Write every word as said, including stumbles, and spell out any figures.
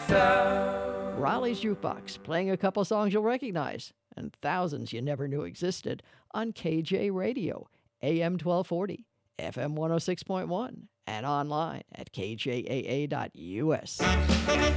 F M. Raleigh's Jukebox, playing a couple songs you'll recognize, and thousands you never knew existed on K J Radio, A M twelve forty, F M one oh six point one, and online at K J A A dot U S.